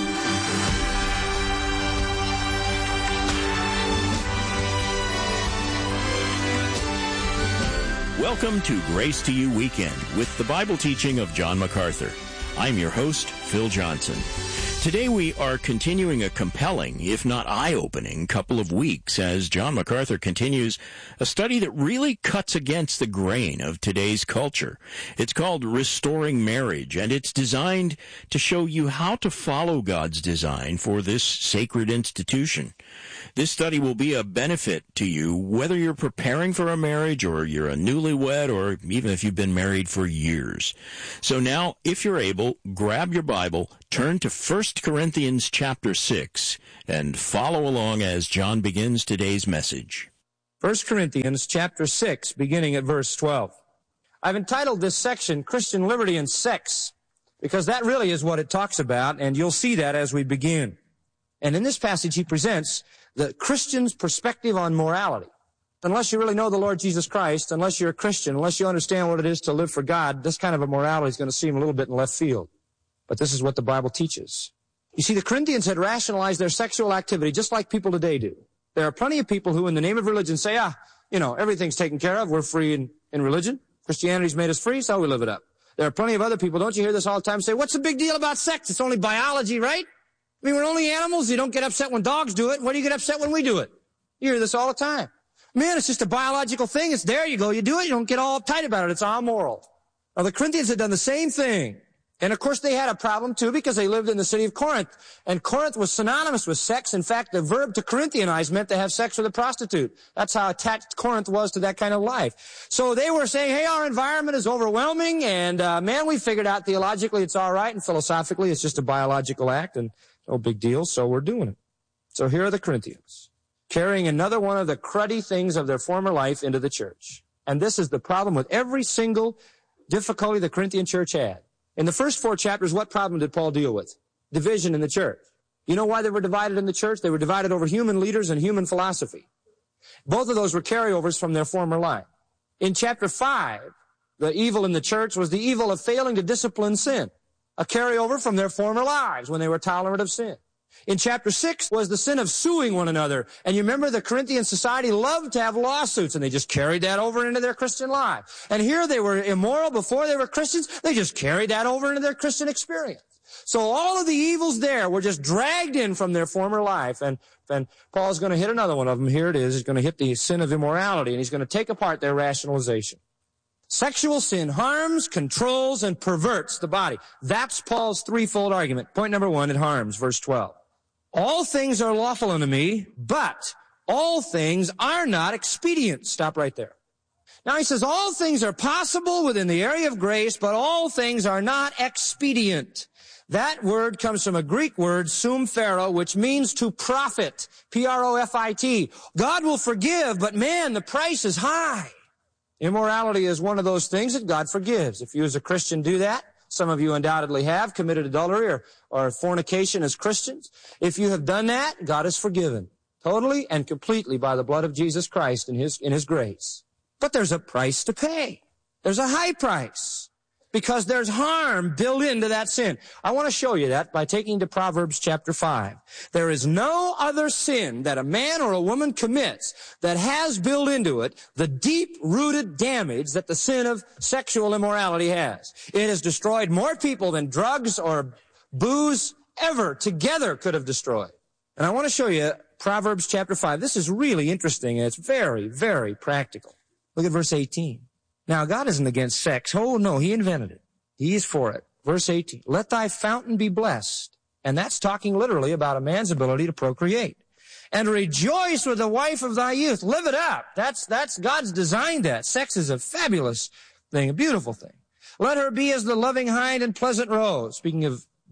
Welcome to Grace to You Weekend with the Bible teaching of John MacArthur. I'm your host, Phil Johnson. Today we are continuing a compelling, if not eye-opening, couple of weeks as John MacArthur continues a study that really cuts against the grain of today's culture. It's called Restoring Marriage, and it's designed to show you how to follow God's design for this sacred institution. This study will be a benefit to you whether you're preparing for a marriage or you're a newlywed or even if you've been married for years. So now, if you're able, grab your Bible, turn to 1 Corinthians chapter 6, and follow along as John begins today's message. 1 Corinthians chapter 6, beginning at verse 12. I've entitled this section, Christian Liberty and Sex, because that really is what it talks about, and you'll see that as we begin. And in this passage, he presents the Christian's perspective on morality. Unless you really know the Lord Jesus Christ, unless you're a Christian, unless you understand what it is to live for God, this kind of a morality is going to seem a little bit in left field. But this is what the Bible teaches. You see, the Corinthians had rationalized their sexual activity just like people today do. There are plenty of people who, in the name of religion, say, everything's taken care of. We're free in religion. Christianity's made us free, so we live it up. There are plenty of other people, don't you hear this all the time, say, what's the big deal about sex? It's only biology, right? I mean, we're only animals. You don't get upset when dogs do it. Why do you get upset when we do it? You hear this all the time. Man, it's just a biological thing. It's there. You go. You do it. You don't get all uptight about it. It's amoral. Now, the Corinthians had done the same thing. And, of course, they had a problem, too, because they lived in the city of Corinth. And Corinth was synonymous with sex. In fact, the verb to Corinthianize meant to have sex with a prostitute. That's how attached Corinth was to that kind of life. So they were saying, hey, our environment is overwhelming. And, we figured out theologically it's all right. And philosophically, it's just a biological act. And no big deal. So we're doing it. So here are the Corinthians, carrying another one of the cruddy things of their former life into the church. And this is the problem with every single difficulty the Corinthian church had. In the first 4 chapters, what problem did Paul deal with? Division in the church. You know why they were divided in the church? They were divided over human leaders and human philosophy. Both of those were carryovers from their former life. In chapter 5, the evil in the church was the evil of failing to discipline sin, a carryover from their former lives when they were tolerant of sin. In chapter 6 was the sin of suing one another. And you remember the Corinthian society loved to have lawsuits, and they just carried that over into their Christian life. And here they were immoral before they were Christians. They just carried that over into their Christian experience. So all of the evils there were just dragged in from their former life. And Paul's going to hit another one of them. Here it is. He's going to hit the sin of immorality, and he's going to take apart their rationalization. Sexual sin harms, controls, and perverts the body. That's Paul's threefold argument. Point number 1, it harms, verse 12. All things are lawful unto me, but all things are not expedient. Stop right there. Now he says all things are possible within the area of grace, but all things are not expedient. That word comes from a Greek word, sumphero, which means to profit, P-R-O-F-I-T. God will forgive, but man, the price is high. Immorality is one of those things that God forgives. If you as a Christian do that, some of you undoubtedly have committed adultery or fornication as Christians. If you have done that, God is forgiven totally and completely by the blood of Jesus Christ in His grace. But there's a price to pay. There's a high price because there's harm built into that sin. I want to show you that by taking to Proverbs chapter 5. There is no other sin that a man or a woman commits that has built into it the deep-rooted damage that the sin of sexual immorality has. It has destroyed more people than drugs or booze ever together could have destroyed. And I want to show you Proverbs chapter 5. This is really interesting, and it's very, very practical. Look at verse 18. Now, God isn't against sex. Oh, no, He invented it. He is for it. Verse 18, let thy fountain be blessed. And that's talking literally about a man's ability to procreate. And rejoice with the wife of thy youth. Live it up. That's God's designed that. Sex is a fabulous thing, a beautiful thing. Let her be as the loving hind and pleasant rose. Speaking of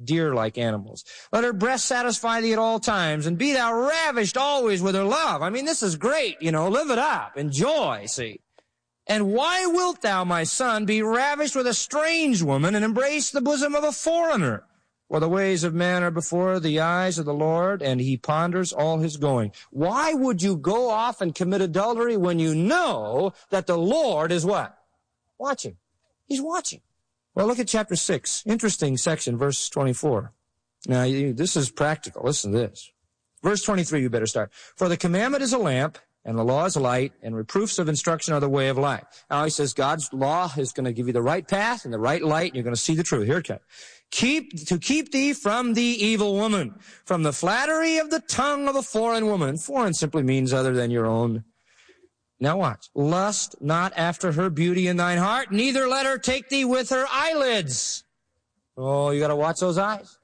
deer-like animals. Let her breast satisfy thee at all times, and be thou ravished always with her love. I mean, this is great, live it up, enjoy, see. And why wilt thou, my son, be ravished with a strange woman, and embrace the bosom of a foreigner? For the ways of man are before the eyes of the Lord, and he ponders all his going. Why would you go off and commit adultery when you know that the Lord is what? Watching. He's watching. Well, look at chapter 6. Interesting section, verse 24. Now, this is practical. Listen to this. Verse 23, you better start. For the commandment is a lamp, and the law is a light, and reproofs of instruction are the way of life. Now, he says God's law is going to give you the right path and the right light, and you're going to see the truth. Here it comes. To keep thee from the evil woman, from the flattery of the tongue of a foreign woman. Foreign simply means other than your own. Now watch. Lust not after her beauty in thine heart, neither let her take thee with her eyelids. Oh, you got to watch those eyes.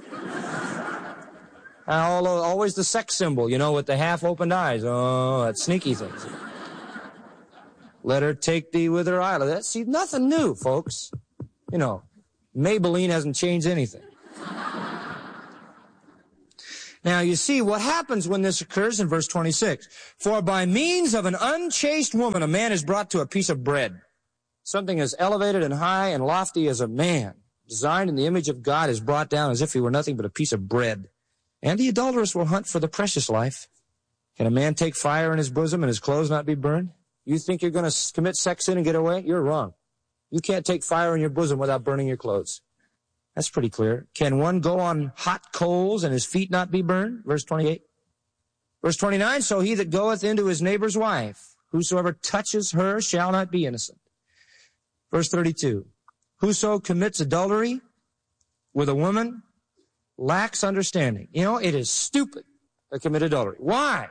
Always the sex symbol, with the half-opened eyes. Oh, that sneaky thing. Let her take thee with her eyelids. See, nothing new, folks. Maybelline hasn't changed anything. Now, you see, what happens when this occurs in verse 26? For by means of an unchaste woman, a man is brought to a piece of bread. Something as elevated and high and lofty as a man, designed in the image of God, is brought down as if he were nothing but a piece of bread. And the adulteress will hunt for the precious life. Can a man take fire in his bosom and his clothes not be burned? You think you're going to commit sex sin and get away? You're wrong. You can't take fire in your bosom without burning your clothes. That's pretty clear. Can one go on hot coals and his feet not be burned? Verse 28. Verse 29, so he that goeth into his neighbor's wife, whosoever touches her shall not be innocent. Verse 32, whoso commits adultery with a woman lacks understanding. It is stupid to commit adultery. Why?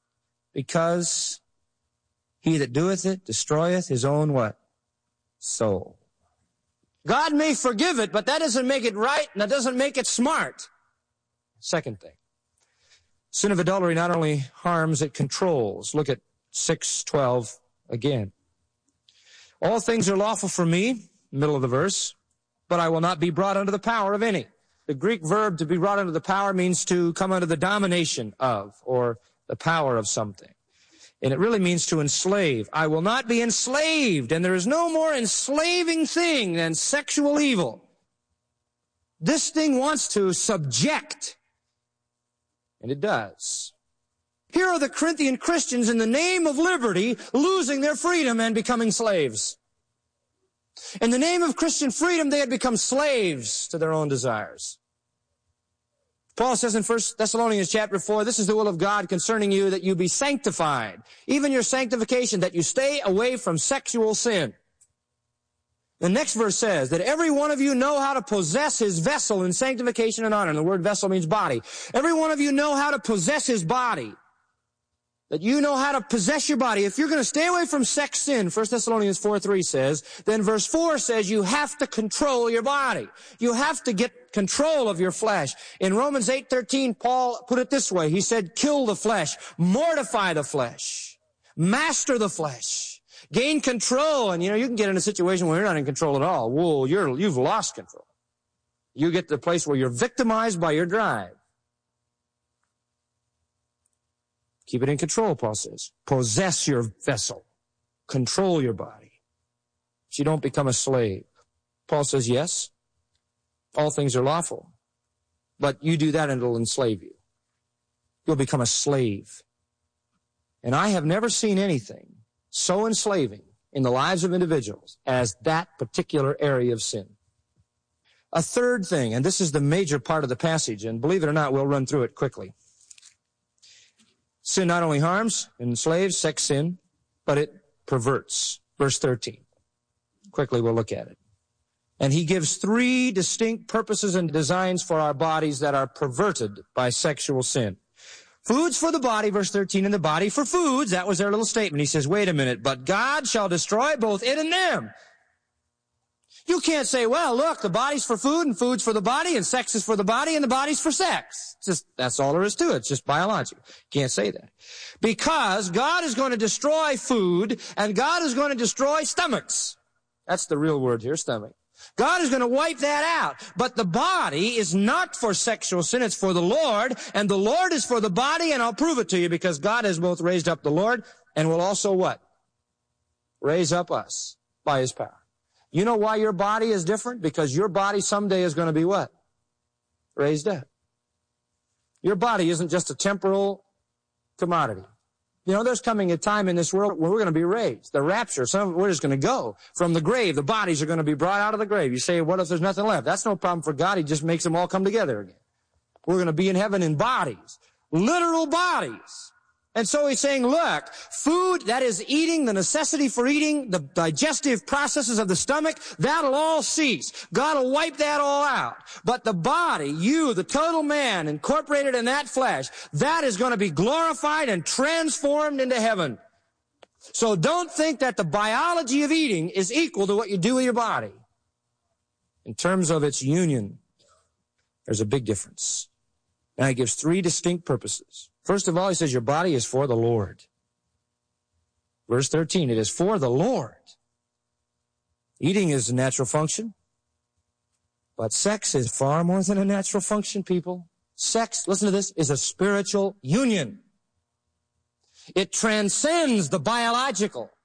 Because he that doeth it destroyeth his own what? Soul. God may forgive it, but that doesn't make it right, and that doesn't make it smart. Second thing. Sin of adultery not only harms, it controls. Look at 6:12 again. All things are lawful for me, middle of the verse, but I will not be brought under the power of any. The Greek verb to be brought under the power means to come under the domination of, or the power of something. And it really means to enslave. I will not be enslaved, and there is no more enslaving thing than sexual evil. This thing wants to subject, and it does. Here are the Corinthian Christians in the name of liberty losing their freedom and becoming slaves. In the name of Christian freedom, they had become slaves to their own desires. Paul says in 1 Thessalonians chapter 4, this is the will of God concerning you, that you be sanctified, even your sanctification, that you stay away from sexual sin. The next verse says that every one of you know how to possess his vessel in sanctification and honor. And the word vessel means body. Every one of you know how to possess his body. That you know how to possess your body. If you're going to stay away from sex sin, 1 Thessalonians 4:3 says, then verse 4 says you have to control your body. You have to get control of your flesh. In Romans 8:13, Paul put it this way. He said, kill the flesh, mortify the flesh, master the flesh, gain control. And you can get in a situation where you're not in control at all. Whoa, you've lost control. You get to the place where you're victimized by your drive. Keep it in control, Paul says. Possess your vessel. Control your body. So you don't become a slave. Paul says, yes, all things are lawful. But you do that and it'll enslave you. You'll become a slave. And I have never seen anything so enslaving in the lives of individuals as that particular area of sin. A third thing, and this is the major part of the passage, and believe it or not, we'll run through it quickly. Sin not only harms, enslaves, sex sin, but it perverts. Verse 13. Quickly, we'll look at it. And he gives three distinct purposes and designs for our bodies that are perverted by sexual sin. Foods for the body, verse 13, and the body for foods. That was their little statement. He says, wait a minute, but God shall destroy both it and them. You can't say, well, look, the body's for food and food's for the body and sex is for the body and the body's for sex. That's all there is to it. It's just biological. Can't say that. Because God is going to destroy food and God is going to destroy stomachs. That's the real word here, stomach. God is going to wipe that out. But the body is not for sexual sin. It's for the Lord. And the Lord is for the body. And I'll prove it to you because God has both raised up the Lord and will also what? Raise up us by his power. You know why your body is different? Because your body someday is going to be what? Raised up. Your body isn't just a temporal commodity. You know, there's coming a time in this world where we're going to be raised. The rapture, we're just going to go from the grave. The bodies are going to be brought out of the grave. You say, what if there's nothing left? That's no problem for God. He just makes them all come together again. We're going to be in heaven in bodies, literal bodies. And so he's saying, look, food, that is eating, the necessity for eating, the digestive processes of the stomach, that'll all cease. God will wipe that all out. But the body, you, the total man, incorporated in that flesh, that is going to be glorified and transformed into heaven. So don't think that the biology of eating is equal to what you do with your body. In terms of its union, there's a big difference. Now he gives three distinct purposes. First of all, he says your body is for the Lord. Verse 13, it is for the Lord. Eating is a natural function, but sex is far more than a natural function, people. Sex, listen to this, is a spiritual union. It transcends the biological.